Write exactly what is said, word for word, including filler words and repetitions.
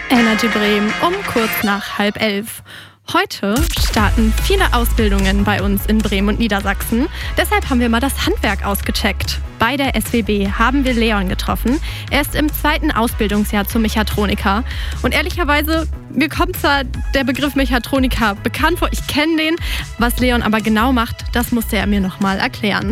Energy Bremen um kurz nach halb elf. Heute starten viele Ausbildungen bei uns in Bremen und Niedersachsen. Deshalb haben wir mal das Handwerk ausgecheckt. Bei der S W B haben wir Leon getroffen. Er ist im zweiten Ausbildungsjahr zum Mechatroniker. Und ehrlicherweise, mir kommt zwar der Begriff Mechatroniker bekannt vor, ich kenne den. Was Leon aber genau macht, das musste er mir nochmal erklären.